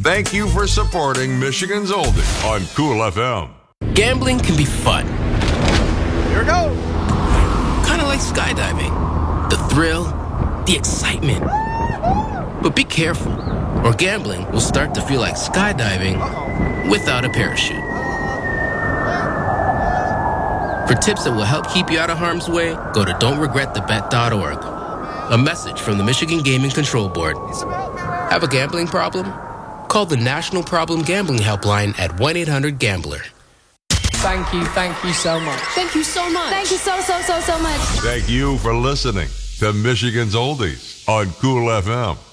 Thank you for supporting Michigan's Oldie on Cool FM. Gambling can be fun. Here we go. Kind of like skydiving. The thrill, the excitement. But be careful, or gambling will start to feel like skydiving without a parachute. For tips that will help keep you out of harm's way, go to don'tregretthebet.org. A message from the Michigan Gaming Control Board. Have a gambling problem? Call the National Problem Gambling Helpline at 1-800-GAMBLER. Thank you so much. Thank you so much. Thank you so much. Thank you for listening to Michigan's Oldies on Cool FM.